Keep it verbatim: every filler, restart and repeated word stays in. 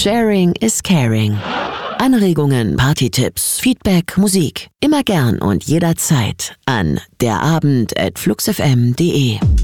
Sharing is caring. Anregungen, Partytipps, Feedback, Musik. Immer gern und jederzeit an derabend at fluxfm punkt de.